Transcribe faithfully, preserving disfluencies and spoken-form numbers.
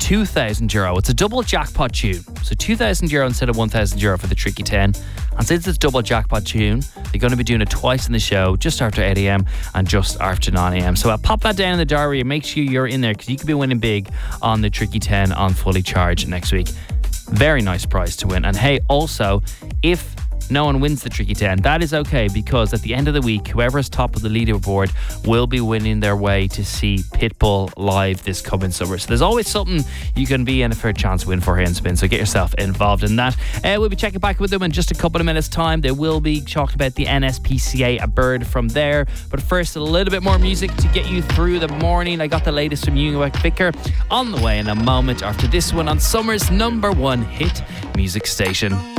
two thousand euro. It's a double jackpot tune. So two thousand euro instead of one thousand euro for the Tricky ten. And since it's double jackpot tune, they're going to be doing it twice in the show, just after eight a.m. and just after nine a.m. So I'll pop that down in the diary and make sure you're in there, because you could be winning big on the Tricky ten on Fully Charged next week. Very nice prize to win. And hey, also, if no one wins the Tricky ten, that is okay, because at the end of the week, whoever is top of the leaderboard will be winning their way to see Pitbull live this coming summer. So there's always something you can be in a fair chance to win for here in Spin, so get yourself involved in that. Uh, we'll be checking back with them in just a couple of minutes time. They will be talking about the N S P C A, a bird from there. But first, a little bit more music to get you through the morning. I got the latest from Ewan Vicker on the way in a moment after this one on Summer's number one hit music station.